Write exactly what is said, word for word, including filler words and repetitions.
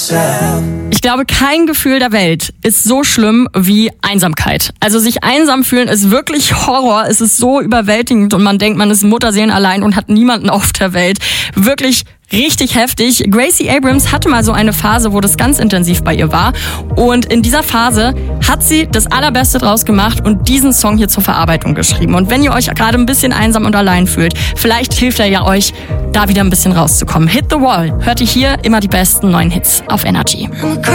Ich glaube, kein Gefühl der Welt ist so schlimm wie Einsamkeit. Also sich einsam fühlen ist wirklich Horror. Es ist so überwältigend und man denkt, man ist Mutterseelenallein und hat niemanden auf der Welt. Wirklich richtig heftig. Gracie Abrams hatte mal so eine Phase, wo das ganz intensiv bei ihr war. Und in dieser Phase hat sie das Allerbeste draus gemacht und diesen Song hier zur Verarbeitung geschrieben. Und wenn ihr euch gerade ein bisschen einsam und allein fühlt, vielleicht hilft er ja euch, da wieder ein bisschen rauszukommen. Hit the Wall. Hört ihr hier immer die besten neuen Hits auf Energy.